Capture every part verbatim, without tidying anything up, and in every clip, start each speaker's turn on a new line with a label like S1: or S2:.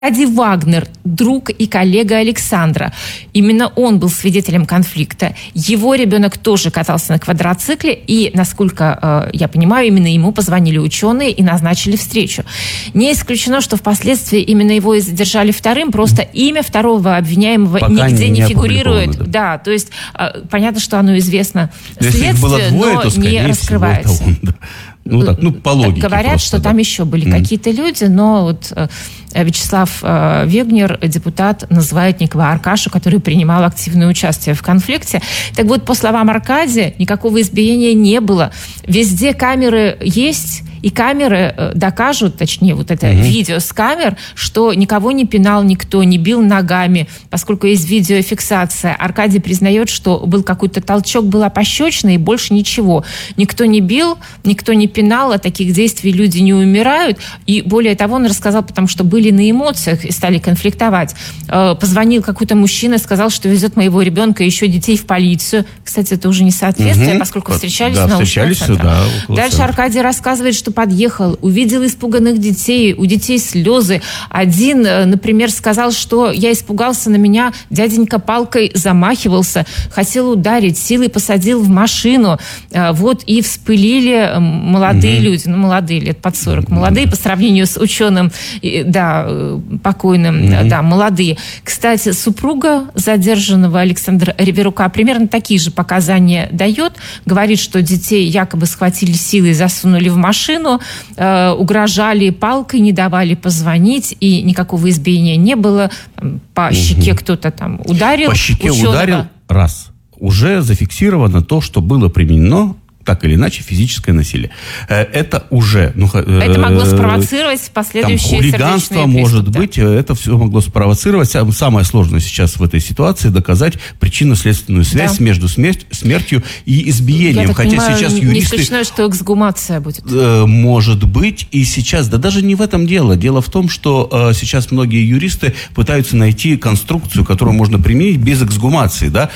S1: Аркадий Вагнер, друг и коллега Александра. Именно он был свидетелем конфликта. Его ребенок тоже катался на квадроцикле, и, насколько э, я понимаю, именно ему позвонили ученые и назначили встречу. Не исключено, что впоследствии именно его и задержали вторым, просто имя второго обвиняемого пока нигде не, не фигурирует. Да. да, то есть э, понятно, что оно известно следствию,
S2: двое,
S1: но не раскрывается.
S2: Он, да. Ну, так, ну, по логике.
S1: Говорят, просто, что да. там еще были mm. какие-то люди, но вот э, Вячеслав э, Вегнер, депутат, называет некого Аркашу, который принимал активное участие в конфликте. Так вот, по словам Аркадия, никакого избиения не было. Везде камеры есть, и камеры э, докажут, точнее, вот это mm-hmm. видео с камер, что никого не пинал никто, не бил ногами, поскольку есть видеофиксация. Аркадий признает, что был какой-то толчок, была пощечина, и больше ничего. Никто не бил, никто не пинал, от таких действий люди не умирают. И более того, он рассказал, потому что были на эмоциях и стали конфликтовать. Э, позвонил какой-то мужчина, сказал, что везет моего ребенка и еще детей в полицию. Кстати, это уже несоответствие, угу. поскольку встречались
S2: да,
S1: в научном
S2: встречались
S1: центре.
S2: Сюда,
S1: Дальше центра. Аркадий рассказывает, что подъехал, увидел испуганных детей, у детей слезы. Один, например, сказал, что я испугался, на меня дяденька палкой замахивался, хотел ударить, силой посадил в машину. Вот и вспылили молодые угу. люди, ну, молодые, лет под сорок, молодые по сравнению с ученым, да, покойным, угу. да, молодые. Кстати, супруга задержанного Александра Реверука примерно такие же показания дает. Говорит, что детей якобы схватили силой, засунули в машину, э, угрожали палкой, не давали позвонить, и никакого избиения не было. По угу. щеке кто-то там ударил.
S2: По щеке
S1: ученого.
S2: Ударил раз. Уже зафиксировано то, что было применено так или иначе физическое насилие. Это уже... Ну,
S1: это могло спровоцировать последующие сердечные приступы.
S2: Хулиганство, может да. быть, это все могло спровоцировать. Самое сложное сейчас в этой ситуации доказать причинно-следственную связь да. между смерть, смертью и избиением.
S1: Я так
S2: Хотя
S1: понимаю,
S2: сейчас
S1: не
S2: юристы...
S1: Не исключено, что эксгумация будет.
S2: Может быть, и сейчас... Да даже не в этом дело. Дело в том, что сейчас многие юристы пытаются найти конструкцию, которую можно применить без эксгумации. Да?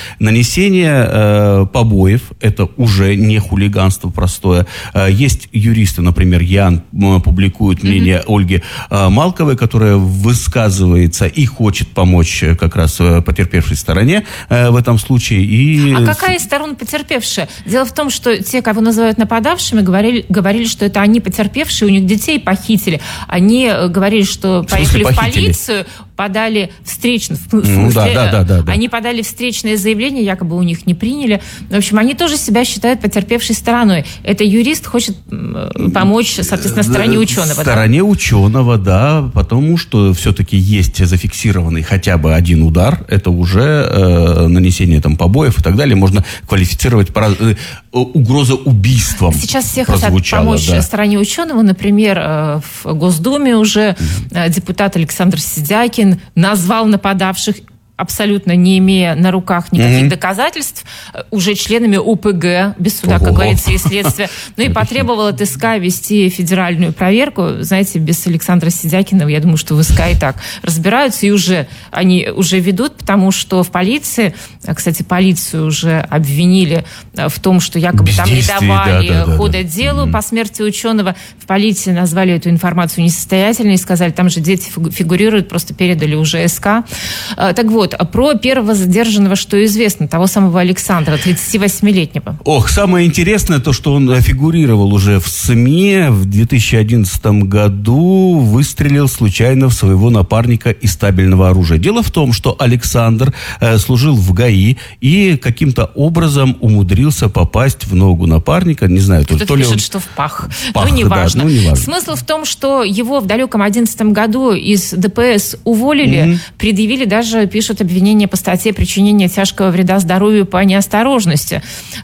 S2: Нанесение побоев – это уже не хулиганство. хулиганство простое. Есть юристы, например, Ян публикует мнение mm-hmm. Ольги Малковой, которая высказывается и хочет помочь как раз потерпевшей стороне в этом случае. И...
S1: А какая из сторон потерпевшая? Дело в том, что те, кого называют нападавшими, говорили, говорили, что это они потерпевшие, у них детей похитили. Они говорили, что в поехали в полицию, подали встречное, в смысле,
S2: ну, да, да, да, да, да.
S1: они подали встречное заявление, якобы у них не приняли. В общем, они тоже себя считают потерпевшей стороной. Это юрист хочет помочь, соответственно, стороне ученого.
S2: Стороне
S1: да?
S2: ученого, да, потому что все-таки есть зафиксированный хотя бы один удар, это уже э, нанесение там побоев и так далее, можно квалифицировать э, угроза убийством.
S1: Сейчас все хотят помочь да. стороне ученого, например, э, в Госдуме уже э, депутат Александр Сидякин назвал нападавших, абсолютно не имея на руках никаких mm-hmm. доказательств, уже членами ОПГ, без суда, Ого. Как говорится, и следствия. Ну и потребовал от СК вести федеральную проверку. Знаете, без Александра Сидякина, я думаю, что в СК и так разбираются, и уже они уже ведут, потому что в полиции, кстати, полицию уже обвинили в том, что якобы там не давали да, да, хода да, делу mm-hmm. по смерти ученого. В полиции назвали эту информацию несостоятельной и сказали, там же дети фигурируют, просто передали уже СК. Так вот, про первого задержанного, что известно, того самого Александра, тридцативосьмилетнего.
S2: Ох, самое интересное то, что он фигурировал уже в СМИ. В две тысячи одиннадцатом году выстрелил случайно в своего напарника из табельного оружия. Дело в том, что Александр э, служил в ГАИ и каким-то образом умудрился попасть в ногу напарника. Не знаю,
S1: Кто-то
S2: то ли
S1: пишет,
S2: он...
S1: что в пах.
S2: пах
S1: ну, неважно.
S2: Да, ну, неважно.
S1: Смысл в том, что его в далеком одиннадцатом году из ДПС уволили, mm-hmm. предъявили даже, пишут, обвинение по статье причинения тяжкого вреда здоровью по неосторожности.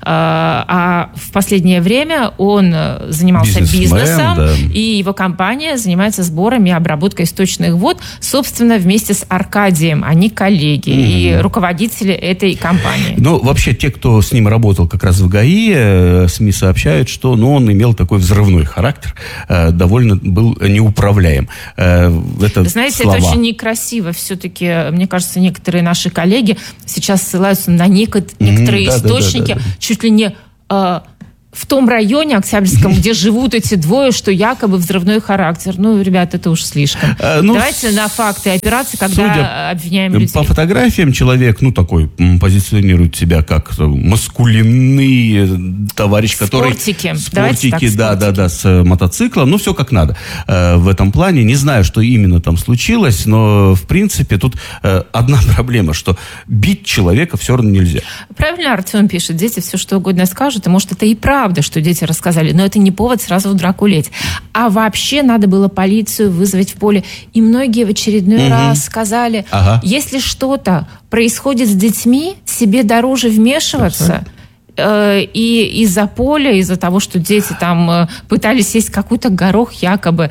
S1: А в последнее время он занимался бизнесом, да. и его компания занимается сборами и обработкой сточных вод, собственно, вместе с Аркадием. Они коллеги mm-hmm. и руководители этой компании.
S2: Ну, вообще, те, кто с ним работал как раз в ГАИ, СМИ сообщают, что ну, он имел такой взрывной характер, довольно был неуправляем. Это
S1: Знаете,
S2: слова.
S1: Это очень некрасиво. Все-таки, мне кажется, некоторые наши коллеги сейчас ссылаются на некот- некоторые mm, да, источники, да, да, да, да. чуть ли не э, в том районе Октябрьском, где живут эти двое, что якобы взрывной характер. Ну, ребят, это уж слишком. А, ну, Давайте с... на факты операции, когда Судя обвиняем людей.
S2: По фотографиям человек, ну, такой, позиционирует себя как маскулинный товарищ, который...
S1: Спортики.
S2: Спортики, да, да, да, с мотоциклом. Ну, все как надо э, в этом плане. Не знаю, что именно там случилось, но, в принципе, тут э, одна проблема, что бить человека все равно нельзя.
S1: Правильно Артем пишет, дети все что угодно скажут, и, может, это и правда. Правда, что дети рассказали, но это не повод сразу в драку лезть. А вообще надо было полицию вызвать в поле. И многие в очередной угу. раз сказали, ага. если что-то происходит с детьми, себе дороже вмешиваться. Э, и из-за поля, из-за того, что дети там э, пытались есть какой-то горох якобы,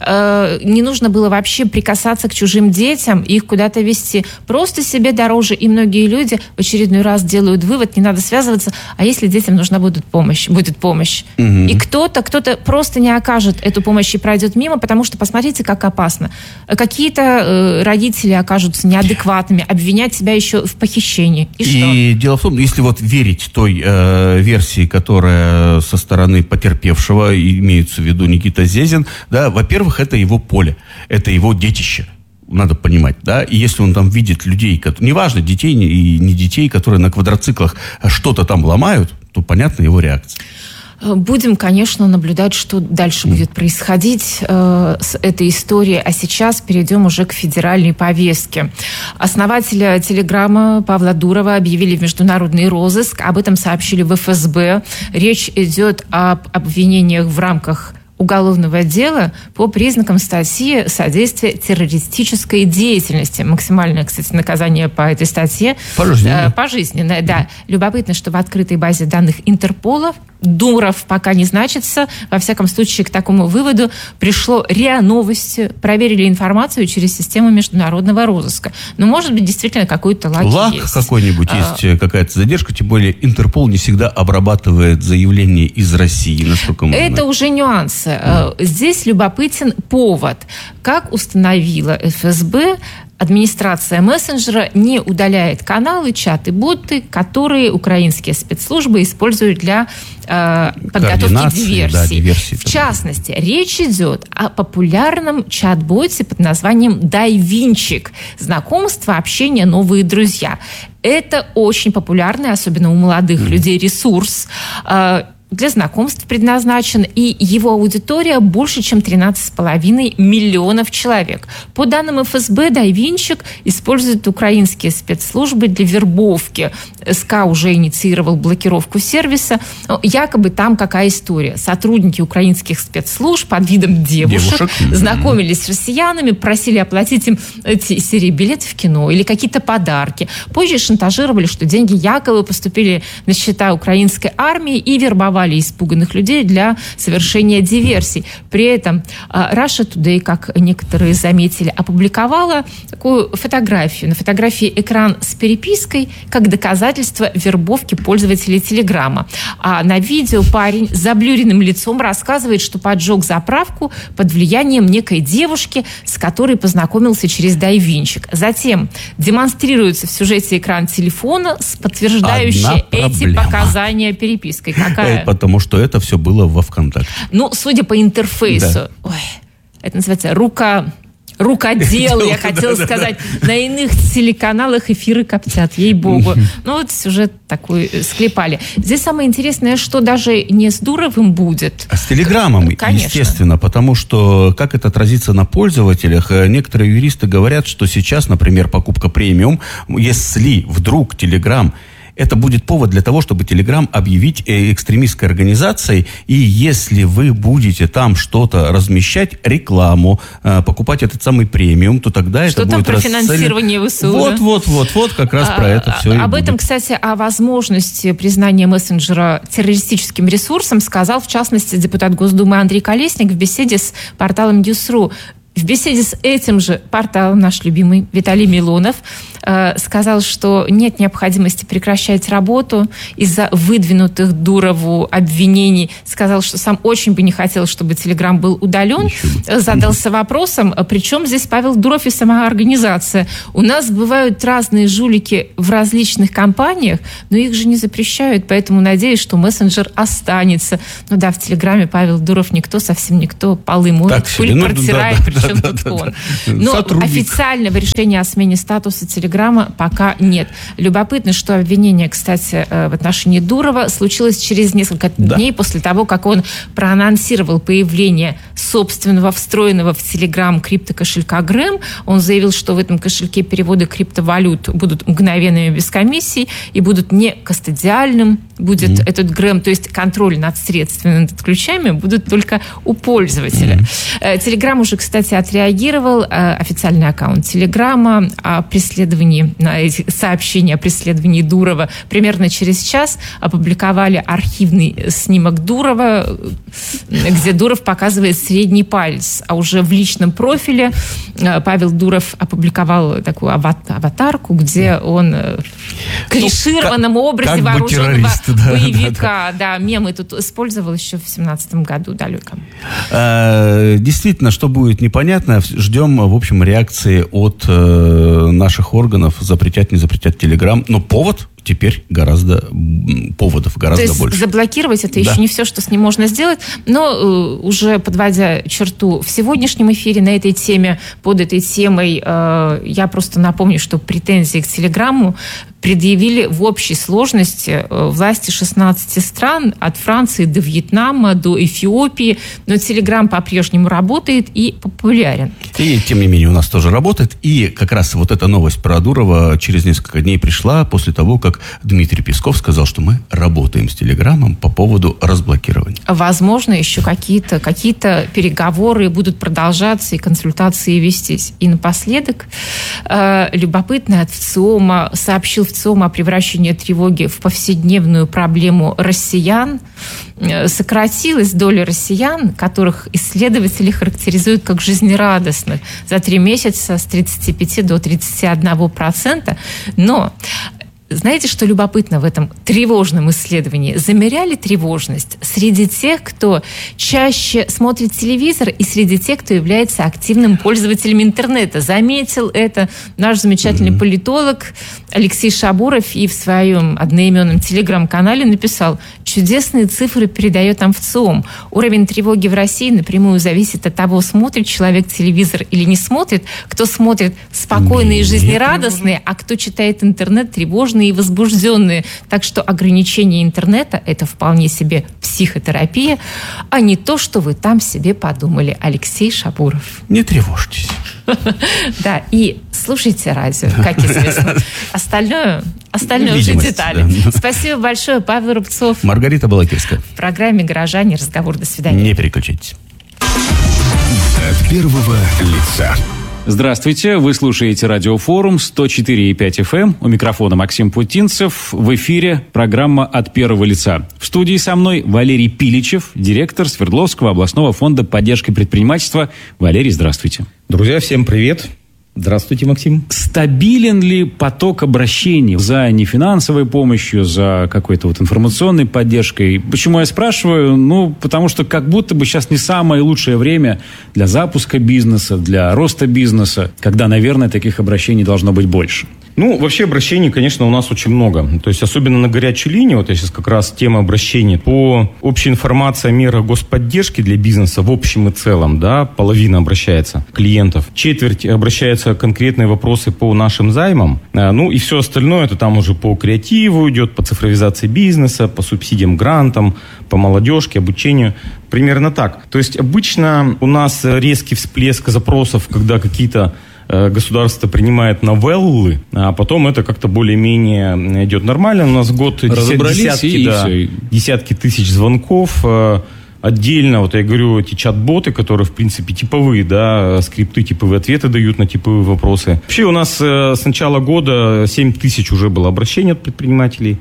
S1: э, не нужно было вообще прикасаться к чужим детям, их куда-то везти. Просто себе дороже. И многие люди в очередной раз делают вывод, не надо связываться, а если детям нужна будет помощь, будет помощь. Угу. И кто-то, кто-то просто не окажет эту помощь и пройдет мимо, потому что посмотрите, как опасно. Какие-то э, родители окажутся неадекватными, обвинять себя еще в похищении. И,
S2: и
S1: что?
S2: Дело в том, если вот верить той э, версии, которая со стороны потерпевшего, имеется в виду Никита Зезин, да, во-первых, это его поле, это его детище. Надо понимать, да, и если он там видит людей, которые, неважно, детей и не детей, которые на квадроциклах что-то там ломают, то понятна его реакция.
S1: Будем, конечно, наблюдать, что дальше будет происходить э, с этой историей. А сейчас перейдем уже к федеральной повестке. Основателя Телеграма Павла Дурова объявили в международный розыск. Об этом сообщили в эф эс бэ. Речь идет об обвинениях в рамках уголовного дела по признакам статьи «Содействие террористической деятельности». Максимальное, кстати, наказание по этой статье.
S2: Пожизненное.
S1: Э, пожизненное, да. Любопытно, что в открытой базе данных Интерпола Дуров пока не значится. Во всяком случае, к такому выводу пришло РИА Новости. Проверили информацию через систему международного розыска. Но, может быть, действительно какой-то лак есть.
S2: Лак какой-нибудь а... есть, какая-то задержка. Тем более, Интерпол не всегда обрабатывает заявления из России. Насколько мы
S1: Это
S2: знаем.
S1: уже нюансы. Mm. Здесь любопытен повод. Как установила эф эс бэ, администрация мессенджера не удаляет каналы, чаты, боты, которые украинские спецслужбы используют для э, подготовки диверсий. Да, диверсии. В частности, речь идет о популярном чат-боте под названием «Дайвинчик». Знакомство, общение, новые друзья. Это очень популярный, особенно у молодых mm. людей, ресурс. Э, для знакомств предназначен, и его аудитория больше, чем тринадцать с половиной миллионов человек. По данным эф эс бэ, Дайвинчик использует украинские спецслужбы для вербовки. СК уже инициировал блокировку сервиса. Якобы там какая история? Сотрудники украинских спецслужб под видом девушек, девушек. знакомились с россиянами, просили оплатить им эти серии билетов в кино или какие-то подарки. Позже шантажировали, что деньги якобы поступили на счета украинской армии и вербовали испуганных людей для совершения диверсий. При этом Russia Today, как некоторые заметили, опубликовала такую фотографию. На фотографии экран с перепиской как доказательство вербовки пользователей Телеграма. А на видео парень с заблюренным лицом рассказывает, что поджег заправку под влиянием некой девушки, с которой познакомился через Дайвинчик. Затем демонстрируется в сюжете экран телефона с подтверждающей эти показания перепиской. Какая?
S2: Потому что это все было во ВКонтакте.
S1: Ну, судя по интерфейсу, да. Ой, это называется рука... Рукоделы, я хотела сказать. На иных телеканалах эфиры коптят, ей-богу. Ну, вот сюжет такой склепали. Здесь самое интересное, что даже не с Дуровым будет.
S2: А с Телеграмом, конечно. Естественно. Потому что, как это отразится на пользователях, некоторые юристы говорят, что сейчас, например, покупка премиум, если вдруг Телеграм... Это будет повод для того, чтобы Telegram объявить экстремистской организацией, и если вы будете там что-то размещать, рекламу, покупать этот самый премиум, то тогда
S1: что
S2: это будет...
S1: Что там про расцелен... финансирование ВСУ?
S2: Вот, вот, вот, вот, как раз а, про это все
S1: Об
S2: и
S1: этом,
S2: будет.
S1: Кстати, о возможности признания мессенджера террористическим ресурсом сказал, в частности, депутат Госдумы Андрей Колесник в беседе с порталом Ньюс точка ру. В беседе с этим же порталом наш любимый Виталий Милонов э, сказал, что нет необходимости прекращать работу из-за выдвинутых Дурову обвинений. Сказал, что сам очень бы не хотел, чтобы Телеграм был удален. Задался вопросом, при чем здесь Павел Дуров и сама организация? У нас бывают разные жулики в различных компаниях, но их же не запрещают, поэтому надеюсь, что мессенджер останется. Ну да, в Телеграме Павел Дуров никто, совсем никто, полы моет, пыль
S2: ну,
S1: протирает,
S2: да,
S1: причем
S2: да,
S1: тут
S2: да,
S1: он.
S2: да.
S1: Но
S2: Сотрудник.
S1: официального решения о смене статуса Телеграма пока нет. Любопытно, что обвинение, кстати, в отношении Дурова случилось через несколько
S2: да.
S1: дней после того, как он проанонсировал появление собственного встроенного в Телеграм криптокошелька Грэм. Он заявил, что в этом кошельке переводы криптовалют будут мгновенными без комиссий и будут не кастодиальным, будет mm-hmm. этот Грэм, то есть контроль над средствами, над ключами будут только у пользователя. Mm-hmm. Телеграм уже, кстати, отреагировал, официальный аккаунт Телеграма о преследовании, на эти сообщения о преследовании Дурова примерно через час опубликовали архивный снимок Дурова, где Дуров показывает средний палец, а уже в личном профиле Павел Дуров опубликовал такую аватарку, где он в клишированном ну, образе
S2: как
S1: вооруженного
S2: да,
S1: боевика.
S2: Да, да.
S1: Да, мемы тут использовал еще в семнадцатом году далеком.
S2: А, действительно, что будет непонятно. Ждем, в общем, реакции от э, наших органов, запретят, не запретят Телеграм. Но повод теперь гораздо, поводов гораздо
S1: То есть
S2: больше.
S1: Заблокировать это
S2: да.
S1: еще не все, что с ним можно сделать, но э, уже подводя черту в сегодняшнем эфире на этой теме, под этой темой, э, я просто напомню, что претензии к Телеграмму предъявили в общей сложности власти шестнадцати стран, от Франции до Вьетнама, до Эфиопии, но Телеграм по-прежнему работает и популярен.
S2: И, тем не менее, у нас тоже работает. И как раз вот эта новость про Дурова через несколько дней пришла после того, как Дмитрий Песков сказал, что мы работаем с Телеграмом по поводу разблокирования.
S1: Возможно, еще какие-то, какие-то переговоры будут продолжаться и консультации вестись. И напоследок, э, любопытно, от ВЦИОМа сообщил ВЦИОМ о превращении тревоги в повседневную проблему россиян. Сократилась доля россиян, которых исследователи характеризуют как жизнерадостных, за три месяца с тридцати пяти до тридцати одного процента. Но знаете, что любопытно в этом тревожном исследовании? Замеряли тревожность среди тех, кто чаще смотрит телевизор, и среди тех, кто является активным пользователем интернета. Заметил это наш замечательный mm-hmm. политолог Алексей Шабуров и в своем одноименном телеграм-канале написал: чудесные цифры передает нам ВЦИОМ. Уровень тревоги в России напрямую зависит от того, смотрит человек телевизор или не смотрит. Кто смотрит, спокойные и жизнерадостные, а кто читает интернет, тревожные и возбужденные. Так что ограничение интернета – это вполне себе психотерапия, а не то, что вы там себе подумали. Алексей Шабуров.
S2: Не тревожьтесь.
S1: Да, и слушайте радио, как известно. Остальное, остальное уже детали.
S2: Да.
S1: Спасибо большое, Павел Рубцов.
S2: Маргарита Балакирская.
S1: В программе «Горожане. Разговор». До свидания.
S2: Не переключайтесь.
S3: От первого лица.
S4: Здравствуйте, вы слушаете радиофорум сто четыре и пять эф эм. У микрофона Максим Путинцев. В эфире программа «От первого лица». В студии со мной Валерий Пиличев, директор Свердловского областного фонда поддержки предпринимательства. Валерий, здравствуйте.
S5: Друзья, всем привет. Здравствуйте, Максим.
S4: Стабилен ли поток обращений за нефинансовой помощью, за какой-то вот информационной поддержкой? Почему я спрашиваю? Ну, потому что как будто бы сейчас не самое лучшее время для запуска бизнеса, для роста бизнеса, когда, наверное, таких обращений должно быть больше.
S5: Ну, вообще обращений, конечно, у нас очень много. То есть, особенно на горячей линии, вот я сейчас как раз тема обращений, по общей информации о мерах господдержки для бизнеса в общем и целом, да, половина обращается клиентов, четверть обращаются конкретные вопросы по нашим займам, ну и все остальное, это там уже по креативу идет, по цифровизации бизнеса, по субсидиям, грантам, по молодежке, обучению. Примерно так. То есть, обычно у нас резкий всплеск запросов, когда какие-то государство принимает новеллы, а потом это как-то более-менее идет нормально. У нас в год десятки, и, да, и десятки тысяч звонков. Отдельно, вот я говорю, эти чат-боты, которые, в принципе, типовые, да, скрипты, типовые ответы дают на типовые вопросы. Вообще у нас с начала года семь тысяч уже было обращений от предпринимателей.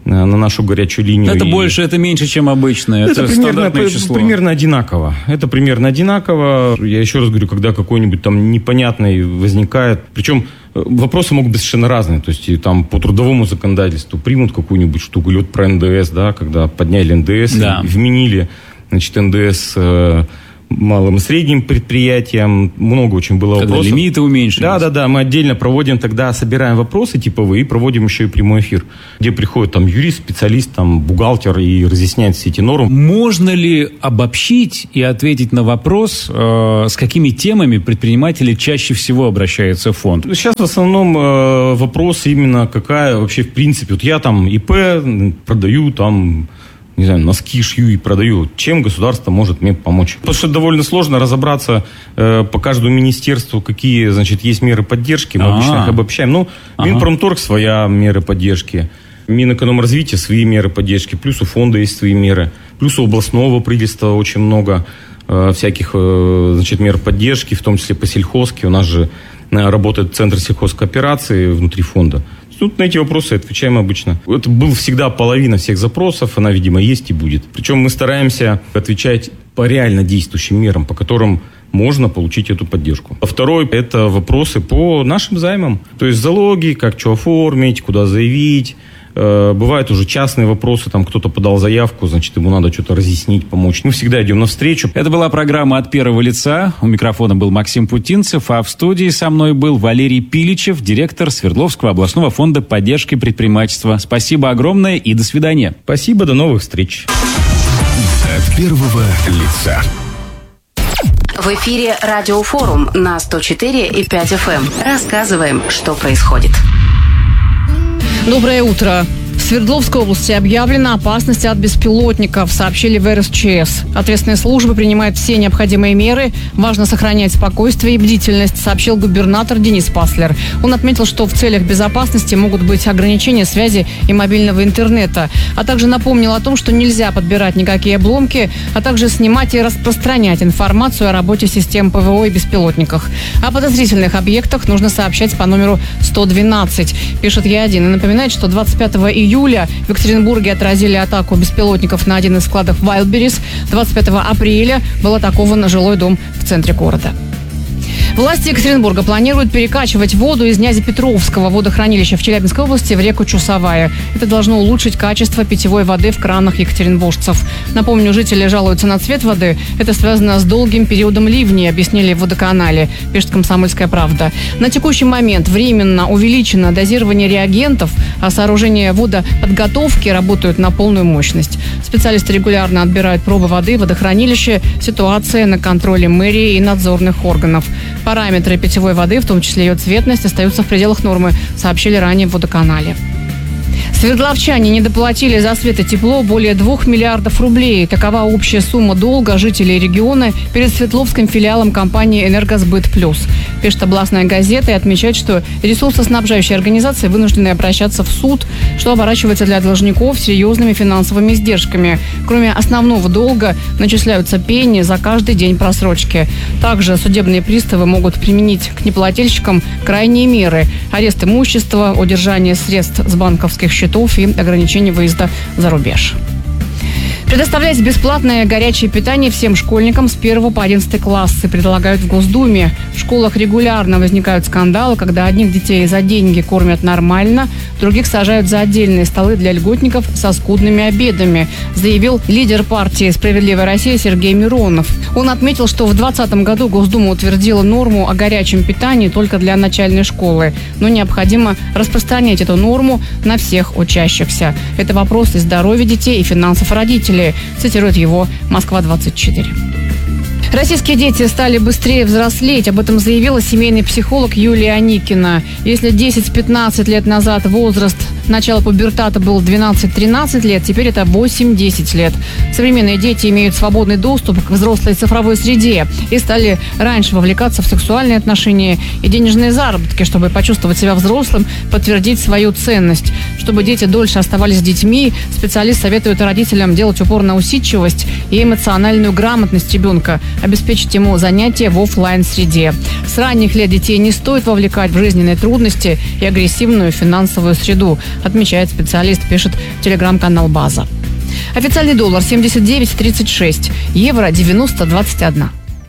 S5: на нашу горячую линию.
S4: Это
S5: и...
S4: больше, это меньше, чем обычно. Это, это
S5: примерно,
S4: число.
S5: примерно одинаково. Это примерно одинаково. Я еще раз говорю, когда какой-нибудь там непонятный возникает, причем вопросы могут быть совершенно разные. То есть и там по трудовому законодательству примут какую-нибудь штуку, или вот про эн дэ эс, да, когда подняли эн дэ эс, да. и вменили, значит, эн дэ эс э, малым и средним предприятиям, много очень было
S4: когда
S5: вопросов.
S4: Лимиты уменьшились.
S5: Да, да, да, мы отдельно проводим тогда, собираем вопросы типовые и проводим еще и прямой эфир, где приходит там юрист, специалист, там бухгалтер и разъясняет все эти нормы.
S4: Можно ли обобщить и ответить на вопрос, э, с какими темами предприниматели чаще всего обращаются в фонд?
S5: Сейчас в основном э, вопрос именно какая вообще в принципе, вот я там ИП продаю там, не знаю, носки шью и продаю. Чем государство может мне помочь? Потому что довольно сложно разобраться э, по каждому министерству, какие, значит, есть меры поддержки. Мы А-а-а. обычно их обобщаем. Ну, ага. Минпромторг своя меры поддержки, Минэкономразвития свои меры поддержки, плюс у фонда есть свои меры, плюс у областного правительства очень много э, всяких, э, значит, мер поддержки, в том числе по сельхозке. У нас же э, работает Центр сельхозкооперации внутри фонда. Тут на эти вопросы отвечаем обычно. Это был всегда половина всех запросов, она, видимо, есть и будет. Причем мы стараемся отвечать по реально действующим мерам, по которым можно получить эту поддержку. А второй – это вопросы по нашим займам. То есть залоги, как что оформить, куда заявить. Бывают уже частные вопросы, там кто-то подал заявку, значит, ему надо что-то разъяснить, помочь. Мы всегда идем навстречу.
S4: Это была программа «От первого лица». У микрофона был Максим Путинцев, а в студии со мной был Валерий Пиличев, директор Свердловского областного фонда поддержки предпринимательства. Спасибо огромное и до свидания.
S5: Спасибо, до новых встреч.
S3: От первого лица.
S6: В эфире Радиофорум на сто четыре и пять эф эм. Рассказываем, что происходит.
S7: Доброе утро. В Свердловской области объявлена опасность от беспилотников, сообщили в эр эс че эс. Ответственные службы принимают все необходимые меры. Важно сохранять спокойствие и бдительность, сообщил губернатор Денис Паслер. Он отметил, что в целях безопасности могут быть ограничения связи и мобильного интернета. А также напомнил о том, что нельзя подбирать никакие обломки, а также снимать и распространять информацию о работе систем пэ вэ о и беспилотниках. О подозрительных объектах нужно сообщать по номеру сто двенадцать, пишет Е один. И напоминает, что двадцать пятого июля в Екатеринбурге отразили атаку беспилотников на один из складов Wildberries. двадцать пятого апреля был атакован жилой дом в центре города. Власти Екатеринбурга планируют перекачивать воду из Нязепетровского водохранилища в Челябинской области в реку Чусовая. Это должно улучшить качество питьевой воды в кранах екатеринбуржцев. Напомню, жители жалуются на цвет воды. Это связано с долгим периодом ливней, объяснили в водоканале, пишет «Комсомольская правда». На текущий момент временно увеличено дозирование реагентов, а сооружения водоподготовки работают на полную мощность. Специалисты регулярно отбирают пробы воды в водохранилище. Ситуация на контроле мэрии и надзорных органов. Параметры питьевой воды, в том числе ее цветность, остаются в пределах нормы, сообщили ранее в водоканале. Свердловчане недоплатили за свет и тепло более двух миллиардов рублей. Такова общая сумма долга жителей региона перед Свердловским филиалом компании «Энергосбыт Плюс», пишет областная газета и отмечает, что ресурсоснабжающие организации вынуждены обращаться в суд, что оборачивается для должников серьезными финансовыми издержками. Кроме основного долга начисляются пени за каждый день просрочки. Также судебные приставы могут применить к неплательщикам крайние меры – арест имущества, удержание средств с банковских счетов и ограничение выезда за рубеж. Предоставлять бесплатное горячее питание всем школьникам с первого по одиннадцатый классы предлагают в Госдуме. В школах регулярно возникают скандалы, когда одних детей за деньги кормят нормально, других сажают за отдельные столы для льготников со скудными обедами, заявил лидер партии «Справедливая Россия» Сергей Миронов. Он отметил, что в двадцатом году Госдума утвердила норму о горячем питании только для начальной школы, но необходимо распространять эту норму на всех учащихся. Это вопрос и здоровья детей, и финансов родителей, цитирует его Москва двадцать четыре. Российские дети стали быстрее взрослеть. Об этом заявила семейный психолог Юлия Аникина. Если десять-пятнадцать лет назад возраст начала пубертата был двенадцать-тринадцать лет, теперь это восемь-десять лет. Современные дети имеют свободный доступ к взрослой цифровой среде и стали раньше вовлекаться в сексуальные отношения и денежные заработки, чтобы почувствовать себя взрослым, подтвердить свою ценность. Чтобы дети дольше оставались детьми, специалист советует родителям делать упор на усидчивость и эмоциональную грамотность ребенка, обеспечить ему занятия в офлайн-среде. С ранних лет детей не стоит вовлекать в жизненные трудности и агрессивную финансовую среду. отмечает специалист, пишет телеграм-канал «База». Официальный доллар семьдесят девять тридцать шесть, евро девяносто двадцать один.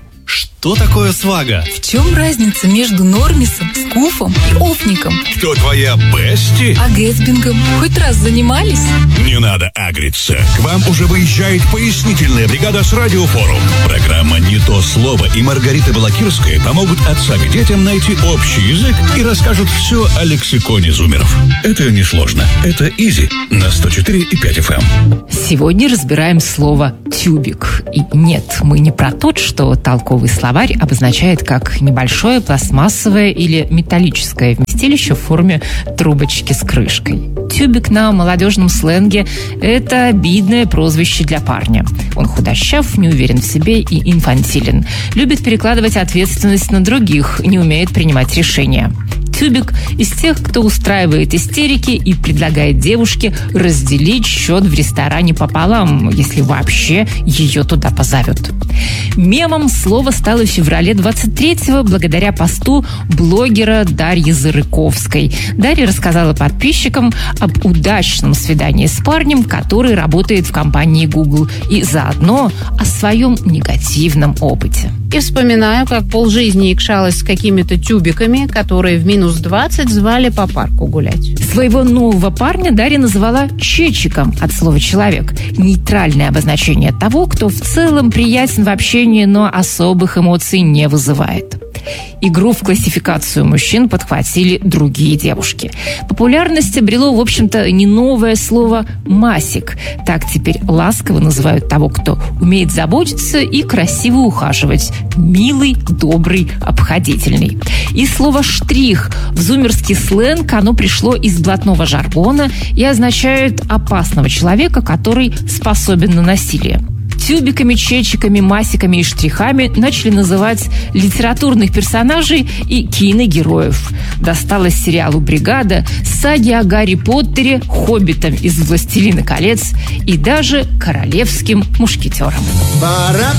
S8: Что такое свага?
S9: В чем разница между нормисом, скуфом и офником?
S3: Кто твоя бести?
S9: А гэтсбингом хоть раз занимались?
S3: Не надо агриться. К вам уже выезжает пояснительная бригада с Радиофорум. Программа «Не то слово» и Маргарита Балакирская помогут отца к детям найти общий язык и расскажут все о лексиконе зумеров. Это несложно. Это изи на сто четыре и пять эф эм.
S1: Сегодня разбираем слово «тюбик». И нет, мы не про тот, что толковый словарь обозначает как небольшое пластмассовое или металлическое вместилище в форме трубочки с крышкой. Тюбик на молодежном сленге – это обидное прозвище для парня. Он худощав, не уверен в себе и инфантилен. Любит перекладывать ответственность на других, не умеет принимать решения. Тюбик из тех, кто устраивает истерики и предлагает девушке разделить счет в ресторане пополам, если вообще ее туда позовет. Мемом слово стало в феврале двадцать третьего благодаря посту блогера Дарьи Зарыковской. Дарья рассказала подписчикам об удачном свидании с парнем, который работает в компании Google, и заодно о своем негативном опыте.
S10: И вспоминаю, как полжизни икшалась с какими-то тюбиками, которые в минус двадцать звали по парку гулять.
S1: Своего нового парня Дарья называла чечиком от слова «человек». Нейтральное обозначение того, кто в целом приятен в общении, но особых эмоций не вызывает. Игру в классификацию мужчин подхватили другие девушки. Популярность обрело, в общем-то, не новое слово «масик». Так теперь ласково называют того, кто умеет заботиться и красиво ухаживать. Милый, добрый, обходительный. И слово «штрих» в зумерский сленг оно пришло из блатного жаргона и означает опасного человека, который способен на насилие. Тюбиками, чечиками, масиками и штрихами начали называть литературных персонажей и киногероев. Досталось сериалу «Бригада», саге о Гарри Поттере, хоббитам из «Властелина колец» и даже королевским мушкетерам.